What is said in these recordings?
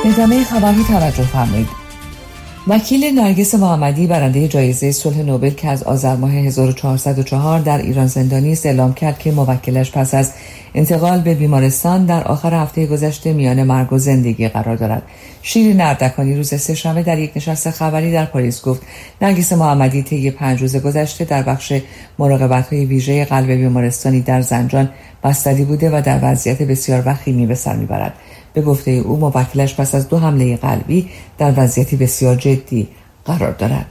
ادامه خبرها توجه فرمایید. وکیل نرگس محمدی برنده جایزه صلح نوبل که از آذر ماه 1404 در ایران زندانی است اعلام کرد که موکلش پس از انتقال به بیمارستان در آخر هفته گذشته میان مرگ و زندگی قرار دارد. شیرین اردکانی روز سه‌شنبه در یک نشست خبری در پاریس گفت نرگس محمدی طی 5 روز گذشته در بخش مراقبت‌های ویژه قلب بیمارستانی در زنجان بستری بوده و در وضعیت بسیار وخیمی به سر میبرد. به گفته او موکلش پس از 2 حمله قلبی در وضعیتی بسیار جدی قرار دارد.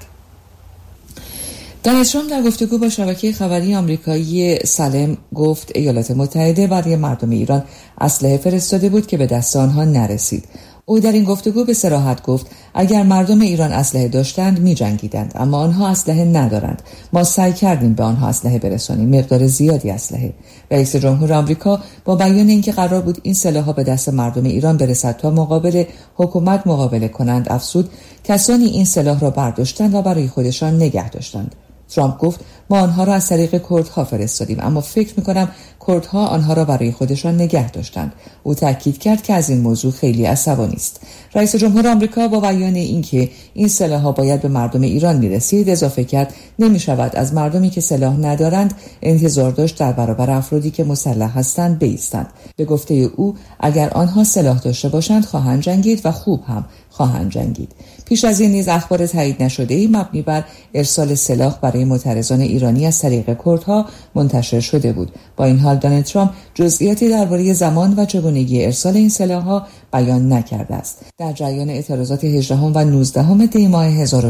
دونالد ترامپ در گفتگو با شبکه خبری آمریکایی سالم گفت ایالات متحده برای مردم ایران اسلحه فرستاده بود که به دست آنها نرسید. او در این گفتگو به صراحت گفت اگر مردم ایران اسلحه داشتند می جنگیدند، اما آنها اسلحه ندارند. ما سعی کردیم به آنها اسلحه برسانیم، مقدار زیادی اسلحه. رئیس جمهور آمریکا با بیان اینکه قرار بود این سلاح‌ها به دست مردم ایران برسد تا مقابل حکومت مقابله کنند افزود کسانی این سلاح را برداشتند و برای خودشان نگه داشتند. ترامپ گفت ما آنها را از طریق کردها فرستادیم، اما فکر می‌کنم کردها آنها را برای خودشان نگه داشتند. او تاکید کرد که از این موضوع خیلی عصبانی است. رئیس جمهور آمریکا با بیان اینکه این سلاح‌ها باید به مردم ایران می‌رسید اضافه کرد نمی‌شود از مردمی که سلاح ندارند انتظار داشت در برابر افرادی که مسلح هستند بایستند. به گفته او اگر آنها سلاح داشته باشند خواهند جنگید و خوب هم خواهند جنگید. پیش از این نیز اخبار تایید نشده‌ای مبنی بر ارسال سلاح برای معترضان ایرانی از طریق کردها منتشر شده بود. با این حال دونالد ترامپ جزئیاتی درباره زمان و چگونگی ارسال این سلاح‌ها بیان نکرده است. در جریان اعتراضات 18 و 19 دی ماه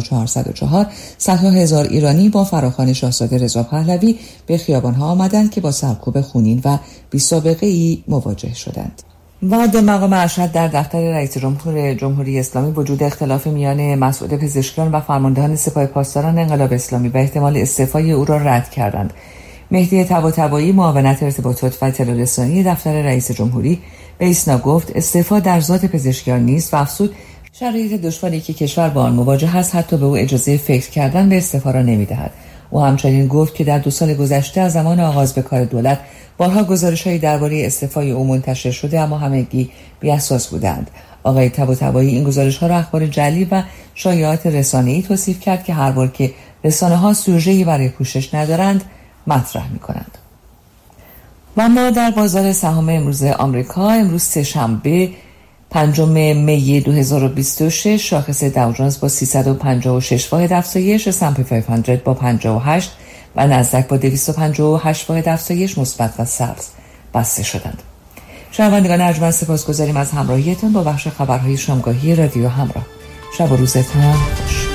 1404 صدها هزار ایرانی با فراخوان شاهزاده رضا پهلوی به خیابان‌ها آمدند که با سرکوب خونین و بی‌سابقه‌ای مواجه شدند. بعد مقام ارشد در دفتر رئیس جمهور جمهوری اسلامی وجود اختلاف میان مسعود پزشکیان و فرماندهان سپاه پاسداران انقلاب اسلامی و احتمال استعفای او را رد کردند. مهدی طباطبایی معاونت ارتباطات و اطلاع رسانی دفتر رئیس جمهوری به ایسنا گفت استعفا در ذات پزشکیان نیست و افزود شرایط دشواری که کشور با آن مواجه است حتی به او اجازه فکر کردن به استعفا را نمی‌دهد. او همچنین گفت که در 2 سال گذشته از زمان آغاز به کار دولت بارها گزارش‌هایی درباره استعفای او منتشر شده اما همگی بی‌اساس بودند. آقای طباطبایی این گزارش‌ها را اخبار جعلی و شایعات رسانه‌ای توصیف کرد که هر بار که رسانه‌ها سوژه‌ای برای پوشش ندارند مطرح می‌کنند. و اما در بازار سهام امروز آمریکا امروز سه‌شنبه 5 می 2026 شاخص داو جونز با 356 واحد افزایش، اس‌اند پی 500 با 58 و نزدک با 258 واحد افزایش مثبت و سبز بسته شدند. شنوندگان ارجمند سپاسگزاریم از همراهیتان با بخش خبرهای شامگاهی رادیو همراه. شب و روزتان خوش.